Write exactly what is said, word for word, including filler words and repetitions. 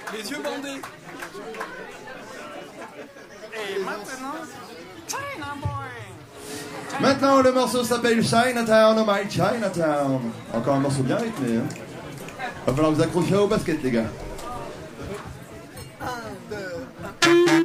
Les yeux bandés. Et maintenant, China Boy. Maintenant, le morceau s'appelle Chinatown, oh my Chinatown. Encore un morceau bien rythmé, hein. Va falloir vous accrocher au basket, les gars. Un, deux, un.